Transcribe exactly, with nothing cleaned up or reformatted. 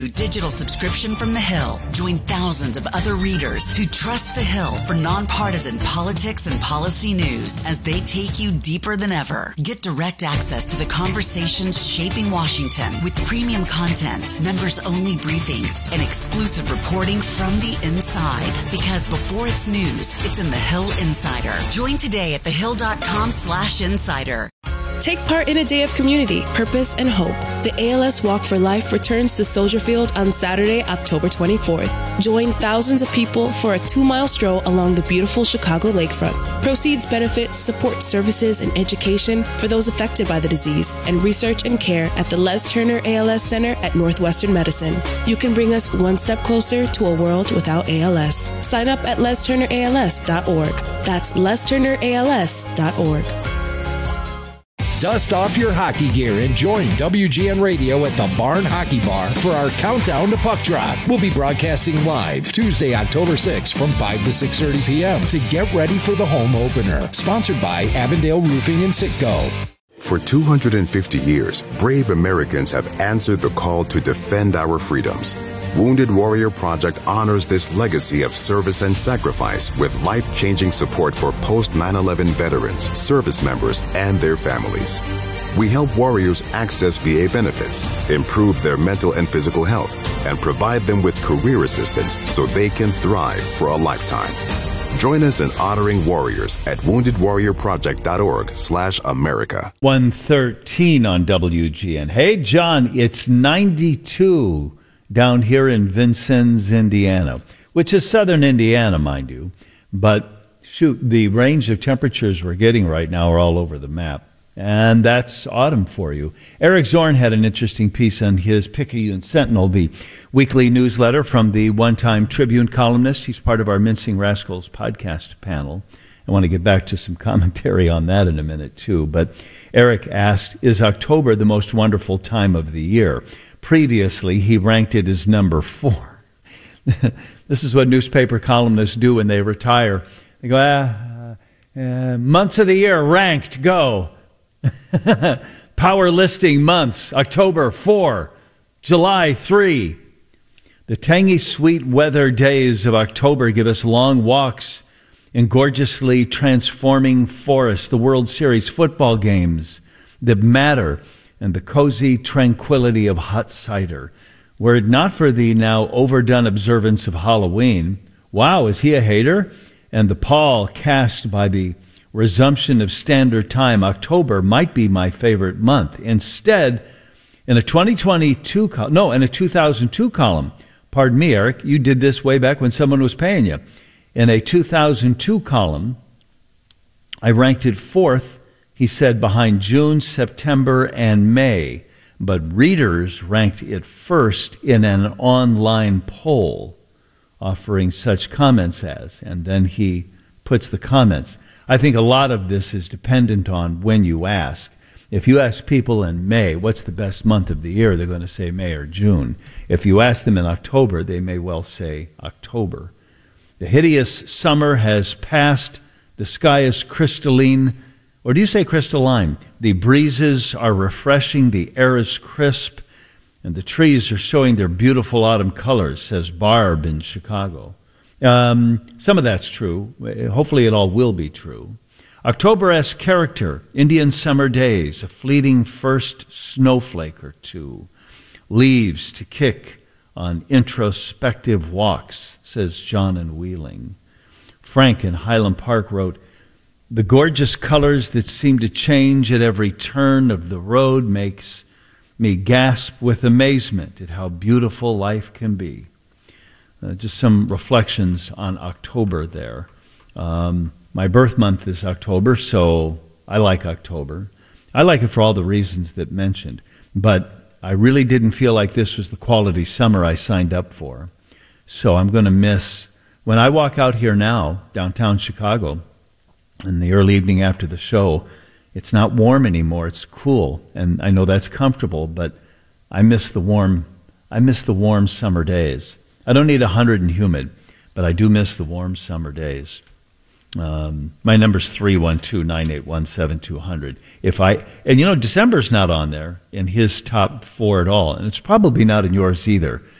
Digital subscription from The Hill. Join thousands of other readers who trust The Hill for nonpartisan politics and policy news as they take you deeper than ever. Get direct access to the conversations shaping Washington with premium content, members-only briefings, and exclusive reporting from the inside. Because before it's news, it's in The Hill Insider. Join today at thehill.com slash insider. Take part in a day of community, purpose, and hope. The A L S Walk for Life returns to Soldier Field on Saturday, October twenty-fourth. Join thousands of people for a two-mile stroll along the beautiful Chicago lakefront. Proceeds benefit support services and education for those affected by the disease and research and care at the Les Turner A L S Center at Northwestern Medicine. You can bring us one step closer to a world without A L S. Sign up at les turner a l s dot org. That's les turner a l s dot org. Dust off your hockey gear and join W G N Radio at the Barn Hockey Bar for our countdown to puck drop. We'll be broadcasting live Tuesday, October sixth from five to six thirty p.m. to get ready for the home opener. Sponsored by Avondale Roofing and Citgo. For two hundred fifty years, brave Americans have answered the call to defend our freedoms. Wounded Warrior Project honors this legacy of service and sacrifice with life-changing support for post nine eleven veterans, service members, and their families. We help warriors access V A benefits, improve their mental and physical health, and provide them with career assistance so they can thrive for a lifetime. Join us in honoring warriors at wounded warrior project dot org slash America. one thirteen on W G N. Hey, John, it's ninety-two down here in Vincennes, Indiana, which is southern Indiana, mind you. But, shoot, the range of temperatures we're getting right now are all over the map. And that's autumn for you. Eric Zorn had an interesting piece on his Picayune Sentinel, the weekly newsletter from the one-time Tribune columnist. He's part of our Mincing Rascals podcast panel. I want to get back to some commentary on that in a minute, too. But Eric asked, is October the most wonderful time of the year? Previously, he ranked it as number four. This is what newspaper columnists do when they retire. They go, ah, uh, months of the year ranked, go. Power listing months, October four, July three. The tangy, sweet weather days of October give us long walks in gorgeously transforming forests, the World Series football games that matter, and the cozy tranquility of hot cider. Were it not for the now overdone observance of Halloween, wow, is he a hater? And the pall cast by the resumption of standard time, October might be my favorite month. Instead, in a twenty twenty-two column, no, in a two thousand two column, pardon me, Eric, you did this way back when someone was paying you. In a two thousand two column, I ranked it fourth, he said, behind June, September, and May. But readers ranked it first in an online poll, offering such comments as, and then he puts the comments. I think a lot of this is dependent on when you ask. If you ask people in May, what's the best month of the year, they're going to say May or June. If you ask them in October, they may well say October. The hideous summer has passed. The sky is crystalline. Or do you say crystalline? The breezes are refreshing, the air is crisp, and the trees are showing their beautiful autumn colors, says Barb in Chicago. Um, some of that's true. Hopefully it all will be true. October-esque character, Indian summer days, a fleeting first snowflake or two, leaves to kick on introspective walks, says John in Wheeling. Frank in Highland Park wrote, the gorgeous colors that seem to change at every turn of the road makes me gasp with amazement at how beautiful life can be. Uh, just some reflections on October there. Um, my birth month is October, so I like October. I like it for all the reasons that mentioned, but I really didn't feel like this was the quality summer I signed up for. So I'm going to miss, when I walk out here now, downtown Chicago, in the early evening after the show, it's not warm anymore, it's cool, and I know that's comfortable, but I miss the warm, I miss the warm summer days. I don't need a hundred and humid, but I do miss the warm summer days. Um, my number's three one two, nine eight one, seven two zero zero. If I, and you know, December's not on there in his top four at all, and it's probably not in yours either.